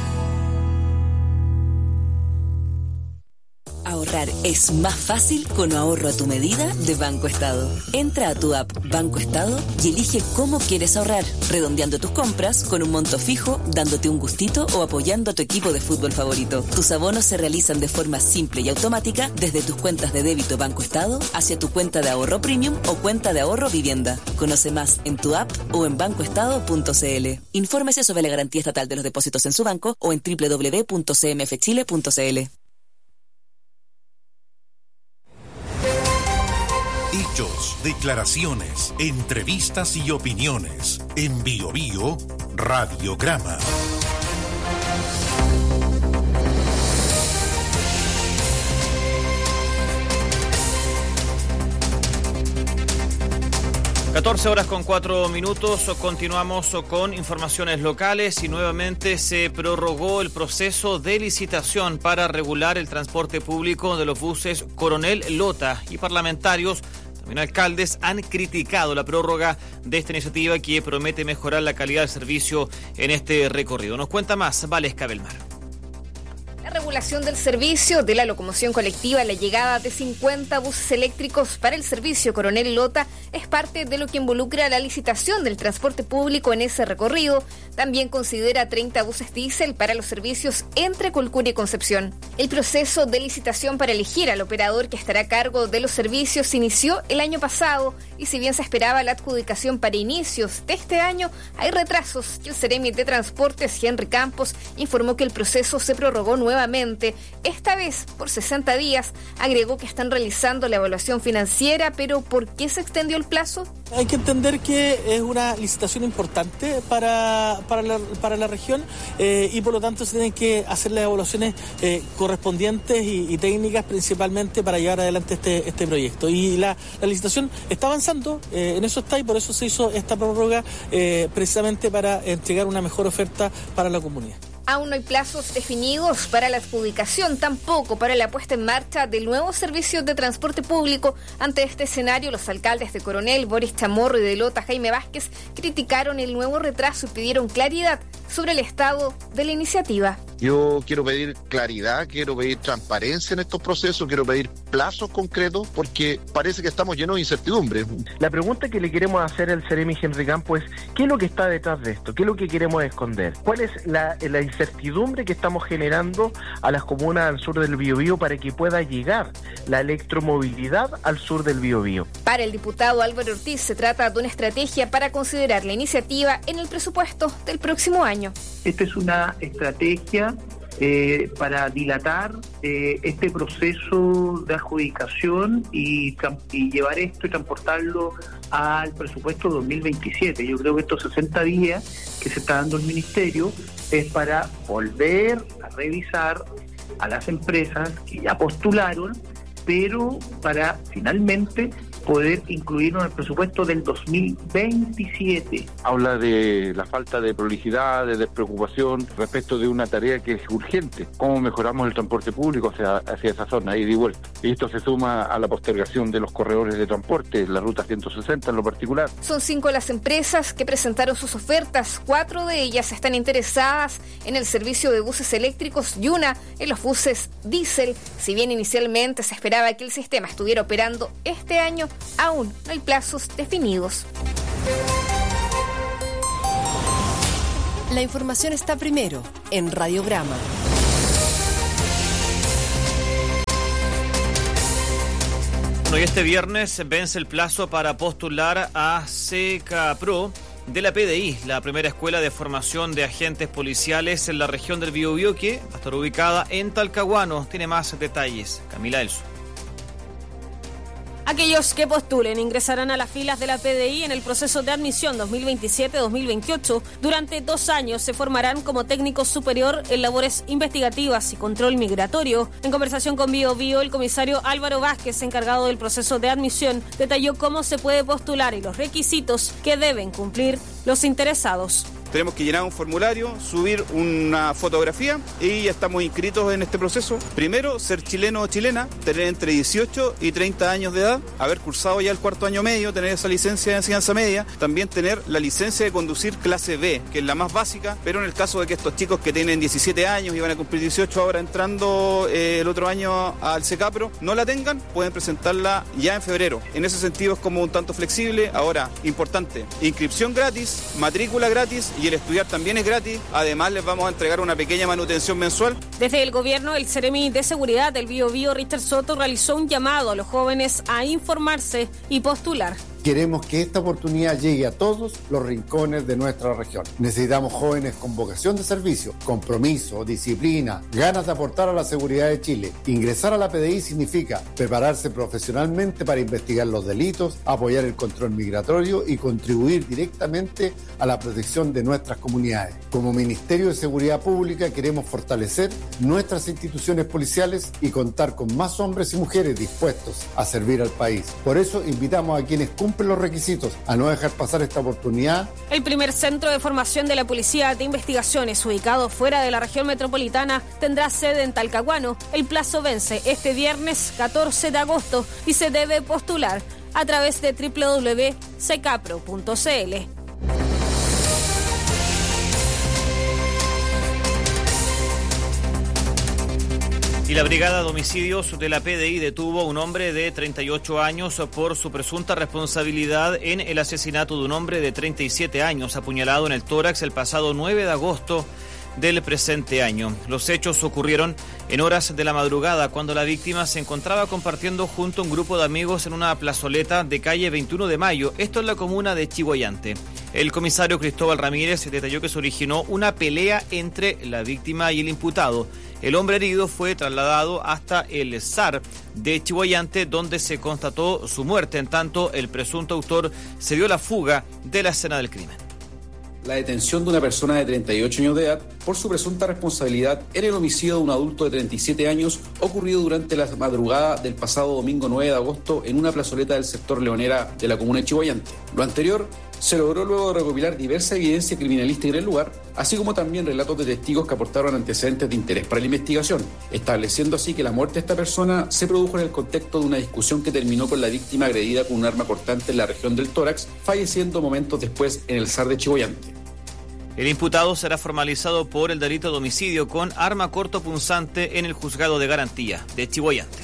Ahorrar es más fácil con ahorro a tu medida de Banco Estado. Entra a tu app Banco Estado y elige cómo quieres ahorrar, redondeando tus compras con un monto fijo, dándote un gustito o apoyando a tu equipo de fútbol favorito. Tus abonos se realizan de forma simple y automática desde tus cuentas de débito Banco Estado hacia tu cuenta de ahorro premium o cuenta de ahorro vivienda. Conoce más en tu app o en bancoestado.cl. Infórmese sobre la garantía estatal de los depósitos en su banco o en www.cmfchile.cl. Hechos, declaraciones, entrevistas y opiniones. En Bio Bio, Radiograma. Catorce horas con 4 minutos, continuamos con informaciones locales y nuevamente se prorrogó el proceso de licitación para regular el transporte público de los buses Coronel Lota y parlamentarios, también alcaldes, han criticado la prórroga de esta iniciativa que promete mejorar la calidad del servicio en este recorrido. Nos cuenta más Valesca Belmar. La regulación del servicio de la locomoción colectiva, la llegada de 50 buses eléctricos para el servicio Coronel Lota es parte de lo que involucra la licitación del transporte público en ese recorrido. También considera 30 buses diésel para los servicios entre Colcún y Concepción. El proceso de licitación para elegir al operador que estará a cargo de los servicios se inició el año pasado y si bien se esperaba la adjudicación para inicios de este año, hay retrasos que el Seremi de Transportes, Henry Campos, informó que el proceso se prorrogó nuevamente, esta vez por 60 días. Agregó que están realizando la evaluación financiera, pero ¿por qué se extendió el plazo? Hay que entender que es una licitación importante para la región y por lo tanto se tienen que hacer las evaluaciones correspondientes y técnicas principalmente para llevar adelante este proyecto. Y la licitación está avanzando, en eso está y por eso se hizo esta prórroga precisamente para entregar una mejor oferta para la comunidad. Aún no hay plazos definidos para la adjudicación, tampoco para la puesta en marcha del nuevo servicio de transporte público. Ante este escenario, los alcaldes de Coronel, Boris Chamorro, y de Lota, Jaime Vázquez, criticaron el nuevo retraso y pidieron claridad sobre el estado de la iniciativa. Yo quiero pedir claridad, quiero pedir transparencia en estos procesos, quiero pedir plazos concretos porque parece que estamos llenos de incertidumbre. La pregunta que le queremos hacer al Seremi Henry Campos es ¿qué es lo que está detrás de esto? ¿Qué es lo que queremos esconder? ¿Cuál es la incertidumbre que estamos generando a las comunas al sur del Biobío para que pueda llegar la electromovilidad al sur del Biobío? Para el diputado Álvaro Ortiz se trata de una estrategia para considerar la iniciativa en el presupuesto del próximo año. Esta es una estrategia para dilatar este proceso de adjudicación y llevar esto y transportarlo al presupuesto 2027. Yo creo que estos 60 días que se está dando el Ministerio es para volver a revisar a las empresas que ya postularon, pero para finalmente poder incluirlo en el presupuesto del 2027. Habla de la falta de prolijidad, de despreocupación respecto de una tarea que es urgente. ¿Cómo mejoramos el transporte público hacia esa zona, ida y vuelta? Y esto se suma a la postergación de los corredores de transporte, la ruta 160 en lo particular. Son 5 las empresas que presentaron sus ofertas. 4 de ellas están interesadas en el servicio de buses eléctricos y una en los buses diésel. Si bien inicialmente se esperaba que el sistema estuviera operando este año, aún no hay plazos definidos. La información está primero en Radiograma. Hoy este viernes vence el plazo para postular a SECAPRO de la PDI, la primera escuela de formación de agentes policiales en la región del Biobío, que va a estar ubicada en Talcahuano. Tiene más detalles Camila Elso. Aquellos que postulen ingresarán a las filas de la PDI en el proceso de admisión 2027-2028. Durante 2 años se formarán como técnico superior en labores investigativas y control migratorio. En conversación con Biobío, el comisario Álvaro Vázquez, encargado del proceso de admisión, detalló cómo se puede postular y los requisitos que deben cumplir los interesados. Tenemos que llenar un formulario, subir una fotografía y ya estamos inscritos en este proceso. Primero, ser chileno o chilena, tener entre 18 y 30 años de edad, haber cursado ya el 4º año medio, tener esa licencia de enseñanza media, también tener la licencia de conducir clase B, que es la más básica, pero en el caso de que estos chicos que tienen 17 años y van a cumplir 18 ahora entrando el otro año al SECAPRO, no la tengan, pueden presentarla ya en febrero. En ese sentido es como un tanto flexible. Ahora, importante, inscripción gratis, matrícula gratis y el estudiar también es gratis. Además, les vamos a entregar una pequeña manutención mensual. Desde el gobierno, el Seremi de Seguridad del Biobío, Richter Soto, realizó un llamado a los jóvenes a informarse y postular. Queremos que esta oportunidad llegue a todos los rincones de nuestra región. Necesitamos jóvenes con vocación de servicio, compromiso, disciplina, ganas de aportar a la seguridad de Chile. Ingresar a la PDI significa prepararse profesionalmente para investigar los delitos, apoyar el control migratorio y contribuir directamente a la protección de nuestras comunidades. Como Ministerio de Seguridad Pública queremos fortalecer nuestras instituciones policiales y contar con más hombres y mujeres dispuestos a servir al país. Por eso invitamos a quienes cumplen los requisitos a no dejar pasar esta oportunidad. El primer centro de formación de la Policía de Investigaciones, ubicado fuera de la región metropolitana, tendrá sede en Talcahuano. El plazo vence este viernes 14 de agosto y se debe postular a través de www.secapro.cl. Y la Brigada de Homicidios de la PDI detuvo a un hombre de 38 años por su presunta responsabilidad en el asesinato de un hombre de 37 años apuñalado en el tórax el pasado 9 de agosto del presente año. Los hechos ocurrieron en horas de la madrugada cuando la víctima se encontraba compartiendo junto a un grupo de amigos en una plazoleta de calle 21 de Mayo, esto en la comuna de Chiguayante. El comisario Cristóbal Ramírez detalló que se originó una pelea entre la víctima y el imputado. El hombre herido fue trasladado hasta el SAR de Chiguayante, donde se constató su muerte. En tanto, el presunto autor se dio la fuga de la escena del crimen. La detención de una persona de 38 años de edad por su presunta responsabilidad en el homicidio de un adulto de 37 años ocurrido durante la madrugada del pasado domingo 9 de agosto en una plazoleta del sector Leonera de la comuna de Chiguayante. Lo anterior se logró luego de recopilar diversa evidencia criminalística en el lugar, así como también relatos de testigos que aportaron antecedentes de interés para la investigación, estableciendo así que la muerte de esta persona se produjo en el contexto de una discusión que terminó con la víctima agredida con un arma cortante en la región del tórax, falleciendo momentos después en el SAR de Chiguayante. El imputado será formalizado por el delito de homicidio con arma cortopunzante en el juzgado de garantía de Chiguayante.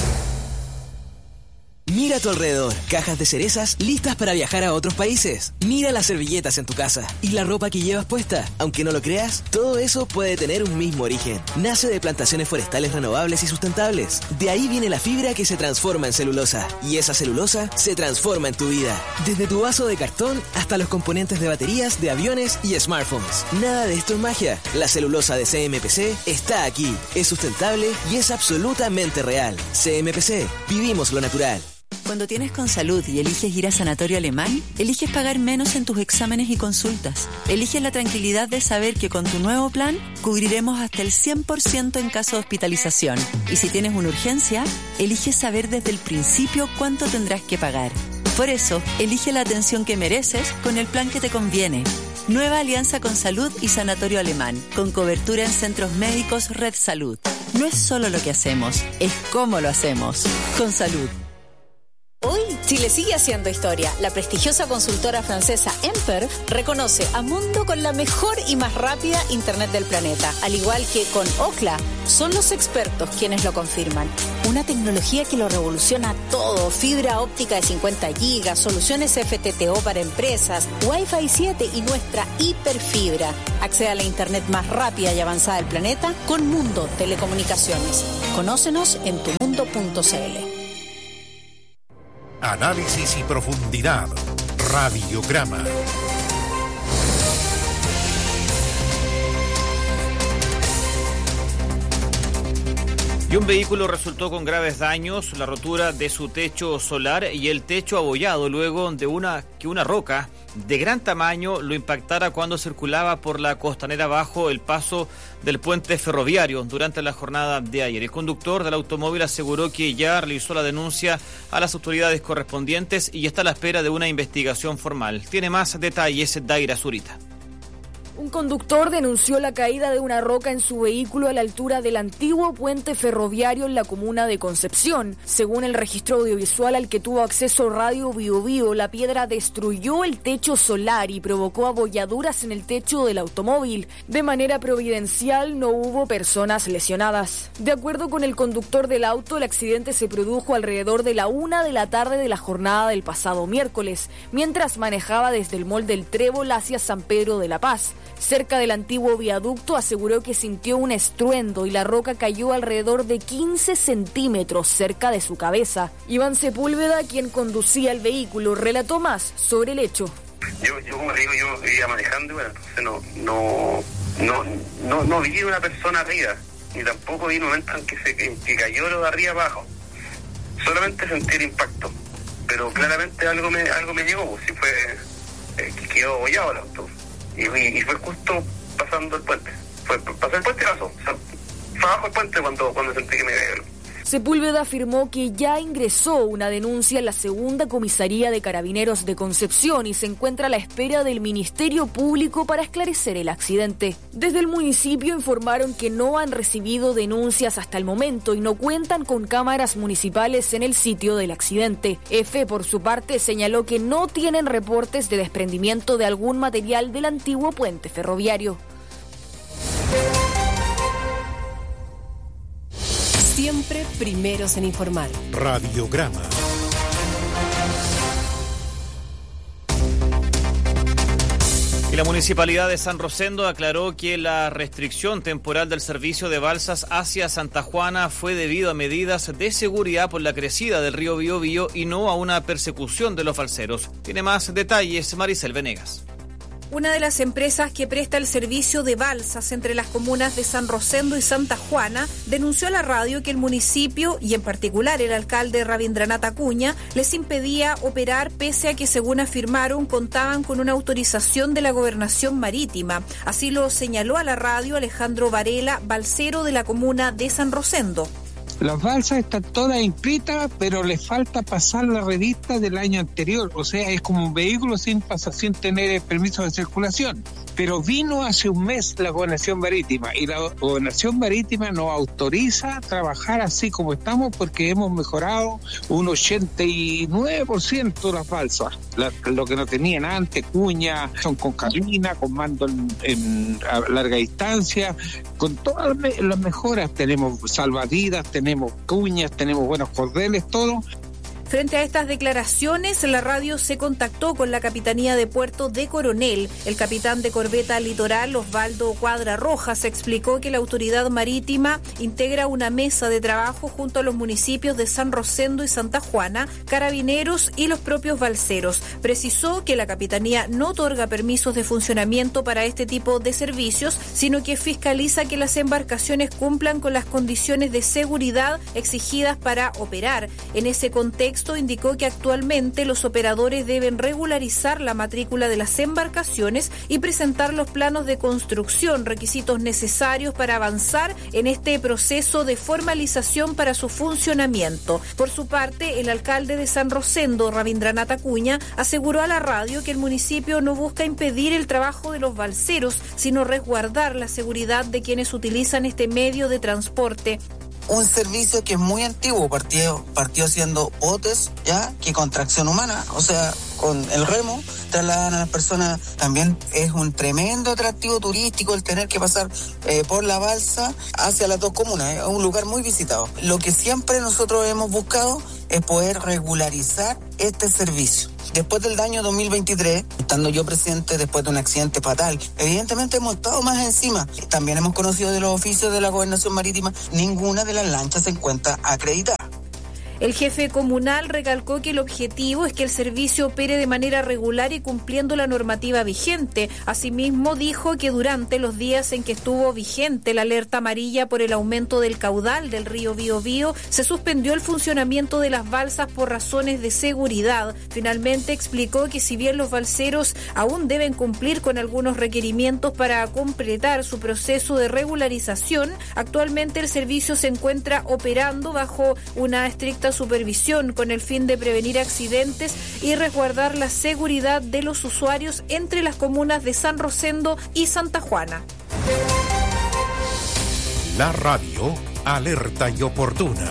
Mira a tu alrededor, cajas de cerezas listas para viajar a otros países. Mira las servilletas en tu casa y la ropa que llevas puesta. Aunque no lo creas, todo eso puede tener un mismo origen. Nace de plantaciones forestales renovables y sustentables. De ahí viene la fibra que se transforma en celulosa. Y esa celulosa se transforma en tu vida. Desde tu vaso de cartón hasta los componentes de baterías, de aviones y smartphones. Nada de esto es magia. La celulosa de CMPC está aquí. Es sustentable y es absolutamente real. CMPC, vivimos lo natural. Cuando tienes Consalud y eliges ir a Sanatorio Alemán, eliges pagar menos en tus exámenes y consultas. Eliges la tranquilidad de saber que con tu nuevo plan cubriremos hasta el 100% en caso de hospitalización. Y si tienes una urgencia, eliges saber desde el principio cuánto tendrás que pagar. Por eso, elige la atención que mereces con el plan que te conviene. Nueva alianza Consalud y Sanatorio Alemán, con cobertura en centros médicos Red Salud. No es solo lo que hacemos, es cómo lo hacemos. Consalud. Hoy, Chile sigue haciendo historia. La prestigiosa consultora francesa Emperf reconoce a Mundo con la mejor y más rápida Internet del planeta. Al igual que con Ookla, son los expertos quienes lo confirman. Una tecnología que lo revoluciona todo. Fibra óptica de 50 gigas, soluciones FTTO para empresas, Wi-Fi 7 y nuestra hiperfibra. Accede a la Internet más rápida y avanzada del planeta con Mundo Telecomunicaciones. Conócenos en tumundo.cl. Análisis y profundidad. Radiograma. Y un vehículo resultó con graves daños, la rotura de su techo solar y el techo abollado luego de que una roca de gran tamaño lo impactara cuando circulaba por la costanera bajo el paso del puente ferroviario durante la jornada de ayer. El conductor del automóvil aseguró que ya realizó la denuncia a las autoridades correspondientes y está a la espera de una investigación formal. Tiene más detalles Daira Zurita. Un conductor denunció la caída de una roca en su vehículo a la altura del antiguo puente ferroviario en la comuna de Concepción. Según el registro audiovisual al que tuvo acceso Radio Biobío, la piedra destruyó el techo solar y provocó abolladuras en el techo del automóvil. De manera providencial, no hubo personas lesionadas. De acuerdo con el conductor del auto, el accidente se produjo alrededor de la 1 de la tarde de la jornada del pasado miércoles, mientras manejaba desde el Mall del Trébol hacia San Pedro de la Paz. Cerca del antiguo viaducto aseguró que sintió un estruendo y la roca cayó alrededor de 15 centímetros cerca de su cabeza. Iván Sepúlveda, quien conducía el vehículo, relató más sobre el hecho. Yo como digo, yo iba manejando, bueno, entonces no vi una persona arriba, ni tampoco vi un momento en que cayó lo de arriba abajo. Solamente sentí el impacto, pero claramente algo me llegó, pues, si fue que quedó abollado el auto. Y fue justo pasando el puente. Pasó el puente y pasó. O sea, fue abajo el puente cuando sentí que me cayó. Sepúlveda afirmó que ya ingresó una denuncia en la segunda comisaría de Carabineros de Concepción y se encuentra a la espera del Ministerio Público para esclarecer el accidente. Desde el municipio informaron que no han recibido denuncias hasta el momento y no cuentan con cámaras municipales en el sitio del accidente. EFE, por su parte, señaló que no tienen reportes de desprendimiento de algún material del antiguo puente ferroviario. Siempre primeros en informar. Radiograma. Y la Municipalidad de San Rosendo aclaró que la restricción temporal del servicio de balsas hacia Santa Juana fue debido a medidas de seguridad por la crecida del río Biobío y no a una persecución de los balseros. Tiene más detalles Maricel Venegas. Una de las empresas que presta el servicio de balsas entre las comunas de San Rosendo y Santa Juana denunció a la radio que el municipio, y en particular el alcalde Rabindranath Acuña, les impedía operar pese a que, según afirmaron, contaban con una autorización de la Gobernación Marítima. Así lo señaló a la radio Alejandro Varela, balsero de la comuna de San Rosendo. Las balsas están todas inscritas, pero les falta pasar la revista del año anterior. O sea, es como un vehículo sin tener el permiso de circulación. Pero vino hace un mes la Gobernación Marítima y la Gobernación Marítima nos autoriza a trabajar así como estamos porque hemos mejorado un 89% las balsas. Lo que no tenían antes, cuñas, son con cabina, con mando a larga distancia, con todas las mejoras. Tenemos salvavidas, tenemos cuñas, tenemos buenos cordeles, todo. Frente a estas declaraciones, la radio se contactó con la Capitanía de Puerto de Coronel. El capitán de corbeta Litoral, Osvaldo Cuadra Rojas, explicó que la autoridad marítima integra una mesa de trabajo junto a los municipios de San Rosendo y Santa Juana, Carabineros y los propios balseros. Precisó que la Capitanía no otorga permisos de funcionamiento para este tipo de servicios, sino que fiscaliza que las embarcaciones cumplan con las condiciones de seguridad exigidas para operar. En ese contexto, contexto, indicó que actualmente los operadores deben regularizar la matrícula de las embarcaciones y presentar los planos de construcción, requisitos necesarios para avanzar en este proceso de formalización para su funcionamiento. Por su parte, el alcalde de San Rosendo, Rabindranath Acuña, aseguró a la radio que el municipio no busca impedir el trabajo de los balseros, sino resguardar la seguridad de quienes utilizan este medio de transporte. Un servicio que es muy antiguo, partió siendo botes, ya, que con tracción humana, o sea, con el remo, trasladan a las personas. También es un tremendo atractivo turístico el tener que pasar por la balsa hacia las dos comunas, es un lugar muy visitado. Lo que siempre nosotros hemos buscado es poder regularizar este servicio. Después del año 2023, estando yo presente después de un accidente fatal, evidentemente hemos estado más encima. También hemos conocido de los oficios de la Gobernación Marítima, ninguna de las lanchas se encuentra acreditada. El jefe comunal recalcó que el objetivo es que el servicio opere de manera regular y cumpliendo la normativa vigente. Asimismo, dijo que durante los días en que estuvo vigente la alerta amarilla por el aumento del caudal del río Biobío, se suspendió el funcionamiento de las balsas por razones de seguridad. Finalmente explicó que si bien los balseros aún deben cumplir con algunos requerimientos para completar su proceso de regularización, actualmente el servicio se encuentra operando bajo una estricta supervisión con el fin de prevenir accidentes y resguardar la seguridad de los usuarios entre las comunas de San Rosendo y Santa Juana. La radio alerta y oportuna.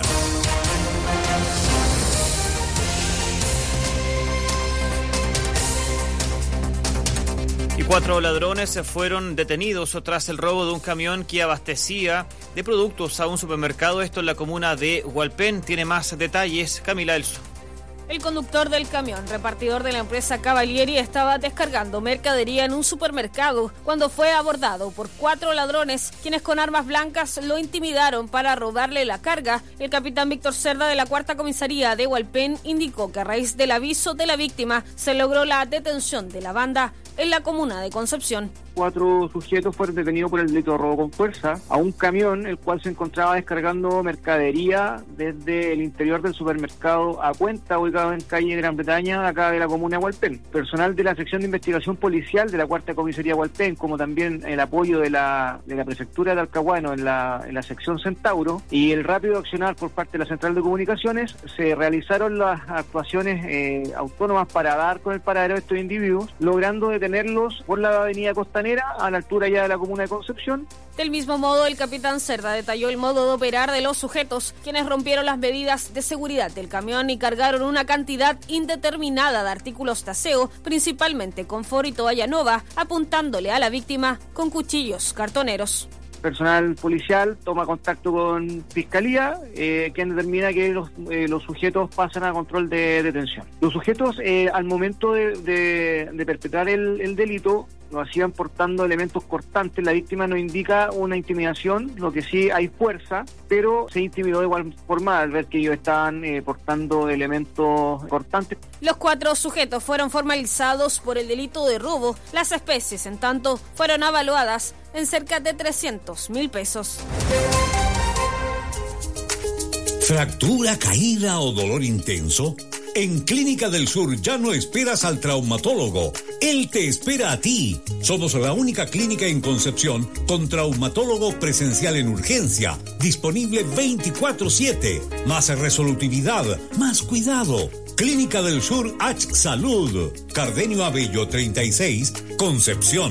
Y 4 ladrones fueron detenidos tras el robo de un camión que abastecía de productos a un supermercado. Esto en la comuna de Hualpén. Tiene más detalles Camila Elso. El conductor del camión, repartidor de la empresa Cavalieri, estaba descargando mercadería en un supermercado cuando fue abordado por 4 ladrones, quienes con armas blancas lo intimidaron para robarle la carga. El capitán Víctor Cerda de la 4ª Comisaría de Hualpén indicó que a raíz del aviso de la víctima se logró la detención de la banda en la comuna de Concepción. 4 sujetos fueron detenidos por el delito de robo con fuerza a un camión, el cual se encontraba descargando mercadería desde el interior del supermercado A Cuenta, ubicado en calle Gran Bretaña, acá de la comuna de Hualpén. Personal de la sección de investigación policial de la 4ª Comisaría de Hualpén, como también el apoyo de la prefectura de Talcahuano en la sección Centauro y el rápido accionar por parte de la central de comunicaciones, se realizaron las actuaciones autónomas para dar con el paradero de estos individuos, logrando detenerlos por la avenida Costanera, a la altura ya de la comuna de Concepción. Del mismo modo, el capitán Cerda detalló el modo de operar de los sujetos, quienes rompieron las medidas de seguridad del camión y cargaron una cantidad indeterminada de artículos de aseo, principalmente confort y toalla nova, apuntándole a la víctima con cuchillos cartoneros. Personal policial toma contacto con Fiscalía, quien determina que los sujetos pasan a control de detención. Los sujetos, al momento de perpetrar el delito, lo hacían portando elementos cortantes. La víctima no indica una intimidación, lo que sí hay fuerza, pero se intimidó de igual forma al ver que ellos estaban portando elementos cortantes. Los 4 sujetos fueron formalizados por el delito de robo. Las especies, en tanto, fueron avaluadas en cerca de 300.000 pesos. ¿Fractura, caída o dolor intenso? En Clínica del Sur ya no esperas al traumatólogo. Él te espera a ti. Somos la única clínica en Concepción con traumatólogo presencial en urgencia, disponible 24/7. Más resolutividad, más cuidado. Clínica del Sur H Salud. Cardenio Abello 36, Concepción.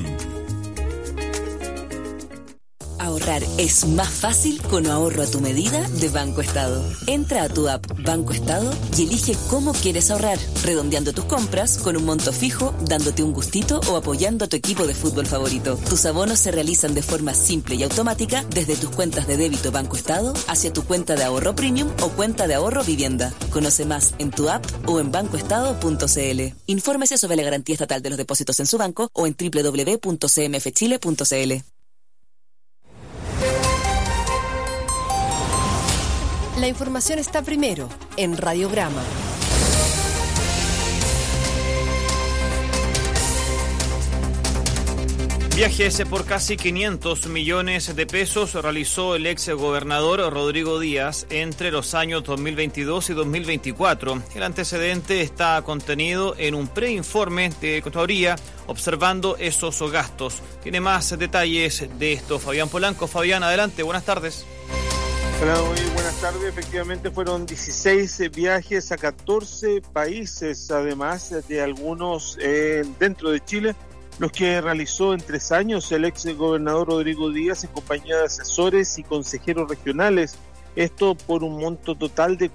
Ahorrar es más fácil con ahorro a tu medida de Banco Estado. Entra a tu app Banco Estado y elige cómo quieres ahorrar, redondeando tus compras con un monto fijo, dándote un gustito o apoyando a tu equipo de fútbol favorito. Tus abonos se realizan de forma simple y automática desde tus cuentas de débito Banco Estado hacia tu cuenta de ahorro premium o cuenta de ahorro vivienda. Conoce más en tu app o en bancoestado.cl. Infórmese sobre la garantía estatal de los depósitos en su banco o en www.cmfchile.cl. La información está primero en Radiograma. Viajes por casi 500 millones de pesos realizó el ex gobernador Rodrigo Díaz entre los años 2022 y 2024. El antecedente está contenido en un preinforme de Contraloría observando esos gastos. Tiene más detalles de esto Fabián Polanco. Fabián, adelante, buenas tardes. Hola, muy buenas tardes. Efectivamente fueron 16 viajes a 14 países, además de algunos dentro de Chile, los que realizó en 3 años el ex gobernador Rodrigo Díaz en compañía de asesores y consejeros regionales. Esto por un monto total de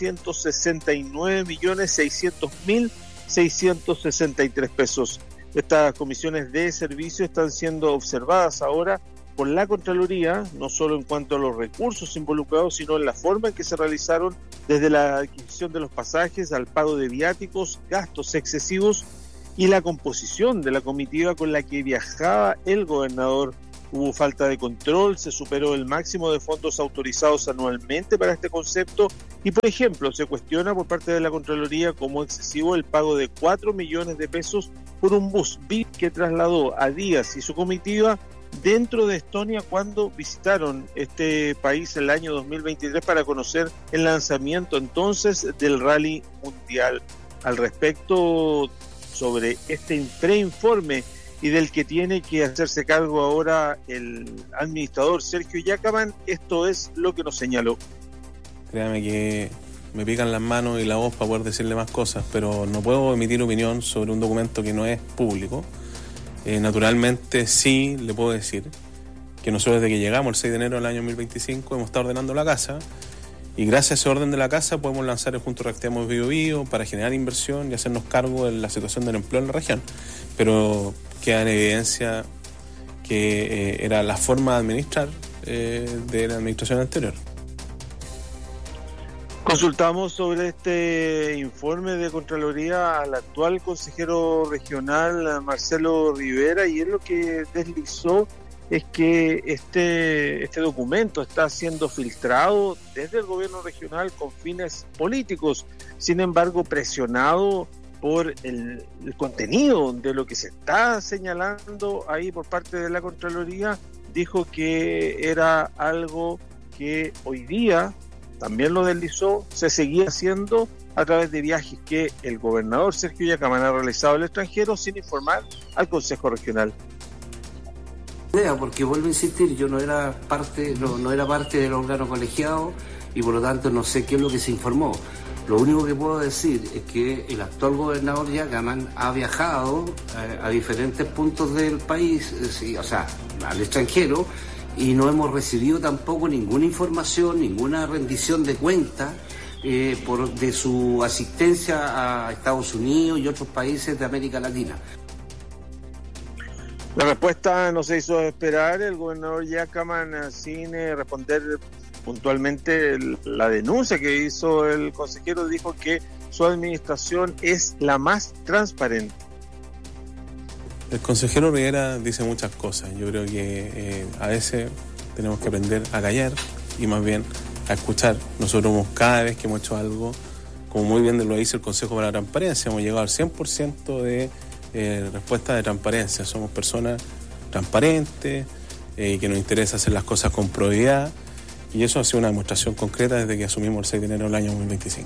469.600.663 pesos. Estas comisiones de servicio están siendo observadas ahora por la Contraloría, no solo en cuanto a los recursos involucrados, sino en la forma en que se realizaron, desde la adquisición de los pasajes al pago de viáticos, gastos excesivos y la composición de la comitiva con la que viajaba el gobernador. Hubo falta de control, se superó el máximo de fondos autorizados anualmente para este concepto y, por ejemplo, se cuestiona por parte de la Contraloría como excesivo el pago de 4 millones de pesos por un bus VIP que trasladó a Díaz y su comitiva dentro de Estonia cuando visitaron este país el año 2023 para conocer el lanzamiento entonces del Rally Mundial. Al respecto, sobre este preinforme y del que tiene que hacerse cargo ahora el administrador Sergio Yacaman, esto es lo que nos señaló. Créame que me pican las manos y la voz para poder decirle más cosas, pero no puedo emitir opinión sobre un documento que no es público. Naturalmente sí le puedo decir que nosotros desde que llegamos el 6 de enero del año 2025 hemos estado ordenando la casa. Y gracias a ese orden de la casa podemos lanzar el Junto Reactivamos Biobío para generar inversión y hacernos cargo de la situación del empleo en la región. Pero queda en evidencia que era la forma de administrar de la administración anterior. Consultamos sobre este informe de Contraloría al actual consejero regional Marcelo Rivera y él lo que deslizó es que este documento está siendo filtrado desde el gobierno regional con fines políticos, sin embargo presionado por el contenido de lo que se está señalando ahí por parte de la Contraloría. Dijo que era algo que hoy día, también lo deslizó, se seguía haciendo a través de viajes que el gobernador Sergio Yacaman ha realizado al extranjero sin informar al Consejo Regional. Porque vuelvo a insistir, yo no era parte del órgano colegiado y por lo tanto no sé qué es lo que se informó. Lo único que puedo decir es que el actual gobernador Yacaman ha viajado a diferentes puntos del país, o sea, al extranjero, y no hemos recibido tampoco ninguna información, ninguna rendición de cuentas de su asistencia a Estados Unidos y otros países de América Latina. La respuesta no se hizo esperar. El gobernador Yacaman, sin responder puntualmente la denuncia que hizo el consejero, dijo que su administración es la más transparente. El consejero Rivera dice muchas cosas. Yo creo que a veces tenemos que aprender a callar y más bien a escuchar. Nosotros cada vez que hemos hecho algo, como muy bien lo dice el Consejo para la Transparencia, hemos llegado al 100% de respuesta de transparencia. Somos personas transparentes, que nos interesa hacer las cosas con probidad, y eso ha sido una demostración concreta desde que asumimos el 6 de enero del año 2025.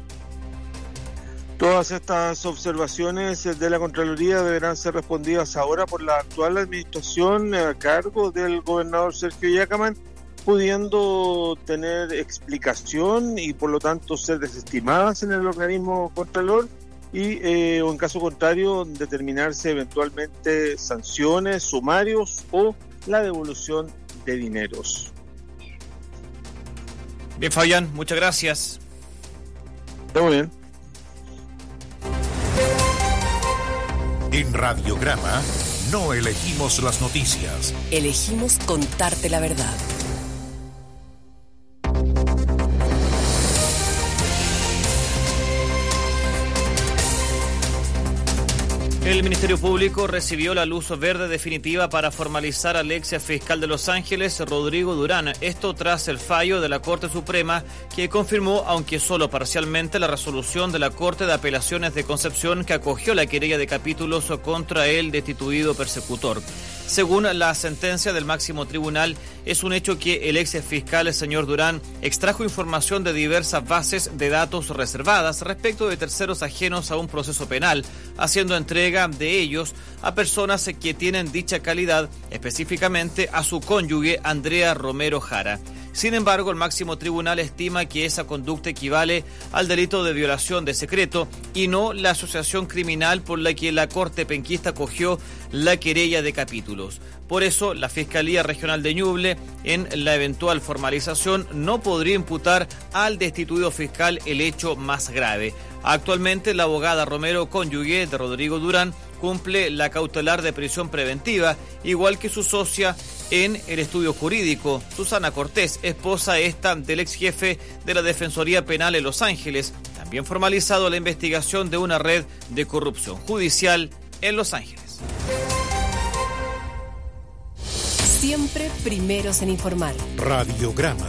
Todas estas observaciones de la Contraloría deberán ser respondidas ahora por la actual administración a cargo del gobernador Sergio Yacaman, pudiendo tener explicación y por lo tanto ser desestimadas en el organismo Contralor y o en caso contrario determinarse eventualmente sanciones, sumarios o la devolución de dineros. Bien, Fabián, muchas gracias. Está muy bien. En Radiograma no elegimos las noticias. Elegimos contarte la verdad. El Ministerio Público recibió la luz verde definitiva para formalizar al ex fiscal de Los Ángeles, Rodrigo Durán. Esto tras el fallo de la Corte Suprema que confirmó, aunque solo parcialmente, la resolución de la Corte de Apelaciones de Concepción que acogió la querella de capítulos contra el destituido persecutor. Según la sentencia del máximo tribunal, es un hecho que el ex fiscal, el señor Durán, extrajo información de diversas bases de datos reservadas respecto de terceros ajenos a un proceso penal, haciendo entrega de ellos a personas que tienen dicha calidad, específicamente a su cónyuge Andrea Romero Jara. Sin embargo, el máximo tribunal estima que esa conducta equivale al delito de violación de secreto y no la asociación criminal por la que la Corte penquista acogió la querella de capítulos. Por eso, la Fiscalía Regional de Ñuble, en la eventual formalización, no podría imputar al destituido fiscal el hecho más grave. Actualmente, la abogada Romero, cónyuge de Rodrigo Durán, cumple la cautelar de prisión preventiva, igual que su socia en el estudio jurídico, Susana Cortés, esposa del ex jefe de la Defensoría Penal en Los Ángeles, también formalizado la investigación de una red de corrupción judicial en Los Ángeles. Siempre primeros en informar. Radiograma.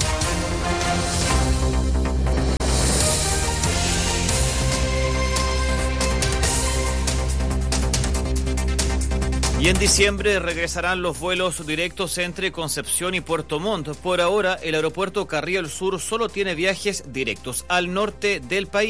Y en diciembre regresarán los vuelos directos entre Concepción y Puerto Montt. Por ahora, el aeropuerto Carriel Sur solo tiene viajes directos al norte del país.